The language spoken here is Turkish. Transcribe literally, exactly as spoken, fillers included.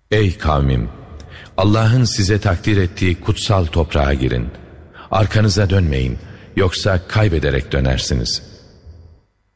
Ey kavmim! Allah'ın size takdir ettiği kutsal toprağa girin. Arkanıza dönmeyin, yoksa kaybederek dönersiniz.